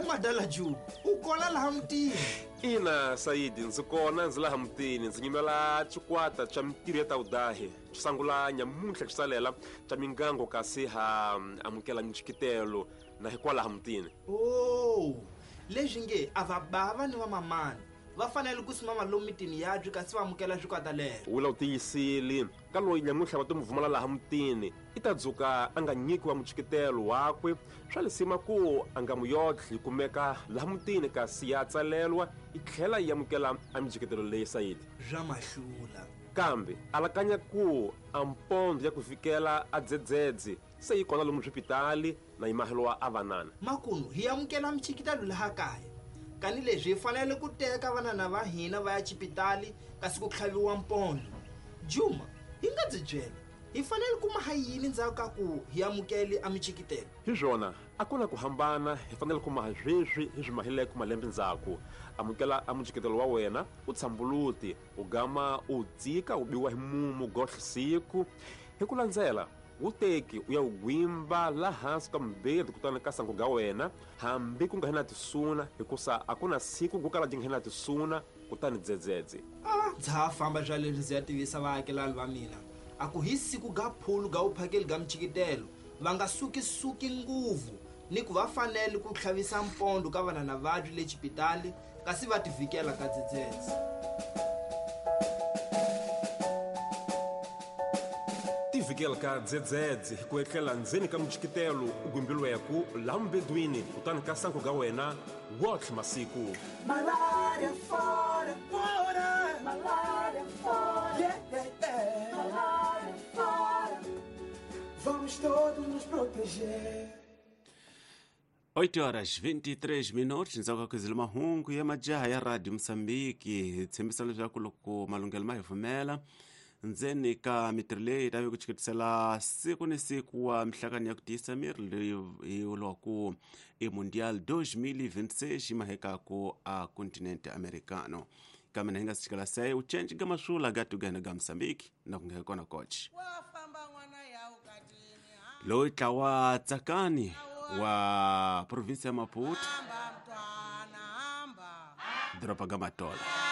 madala Juma, ukola laha mutini. Ina Saidi ndzi kona ndzi laha mutini ndzi nyimela xikwata xa mintirho ya tawudahi xi sangula nyamuntlha xi salela xa mingango kasi ha amukela minchikitelo na hikwalaha mutini. Oh, leswi nge ava bava ni vamamani va fanele ku simama lomu mitini yabyo kasi va amukela xikwata lero. Wula u tiyisile ka loyi nyamuntlha va timuvumala laha mutini i ta dzuka a nga nyikiwa muchikitelo wakwe swa lisima ku a nga muyodli kumeka laha mutini kasi ya tsalelwa i tlhela yi amukela a michikitelo leyi Sayidi. Zwa mahlula. Kambe alakanya ku a mpondo ya ku fikela a dzedzedze se yi kona lomu bwipitali na yimaheliwa a vanana. Makunu hi amukela michikitelo laha kaya. Kani leswi hi fanele ku teka vanana va hina va ya chipitali kasi ku tlhaviwa mpondo. Juma, hi nga byi byela hi fanele ku maha yini ndzhaku ka ku hi amukeli a michikitelo. Hi swona a ku na ku hambana hi fanele ku maha sweswi hi swi mahileke malembe ndzhaku. Amukela a muchikitelo wa wena u tshambuluti u gama u dzika u biwa hi mumu gohlisiku hi ku landzela wu teki u ya wu gwimba la hansi ka mbedi kutani ka sangu ga wena hambi ku nga hina tisuna hikusa a ku na siku ku kala dinga hina tisuna kutani dzedzedze. Ndza famba bya leswi ndzi ya tivisa vaakelani va mina a ku hi siku ga phulu ga uphakeli ga michikitelo va nga suki nguvu ni ku va fanele ku tlhavisa mpondo ka vanana vabyi le chipitali kasi va tivikela ka dzedzedze. Tivikela ka dzedzedze hi ku etlela ndzeni ka muchikitelo u gwimbilweku laha mbedwini kutani ka sangu ga wena wotlhe masiku. Malaria fora, fora, malaria fora, yeah, yeah, yeah. Malaria fora, vamos todos nos proteger. 8:23 ndzhaku ka zile mahungu ya majaha ya Radio Msambiki hi tshembisa leswaku loko malunghelo ma hefumela ndzeni ka mitirho leyi ta ku chiketisela siku ni siku wa mihlakano ya ku tiyisa miri leyi hi loko i Mundial 2026 mahekaku a continente americano kama na hinga sikala sai uchenji ga mashula ga tugana ga Msambiki na kunge kona coach lo tlawa tsakani wa province ya Maputo dropa ga Matola.